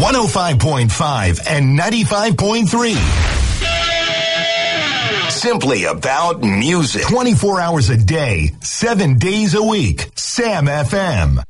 105.5 and 95.3. Simply about music. 24 hours a day, 7 days a week. Sam FM.